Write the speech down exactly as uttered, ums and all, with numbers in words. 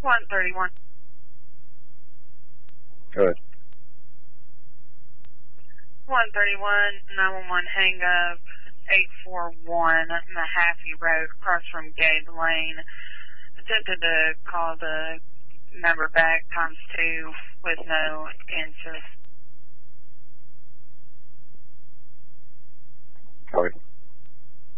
one thirty-one. Go ahead. one thirty-one, nine one one hang up, eight four one Mahaffey Road, across from Gabe Lane. Attempted to call the number back times two with no answer. Copy.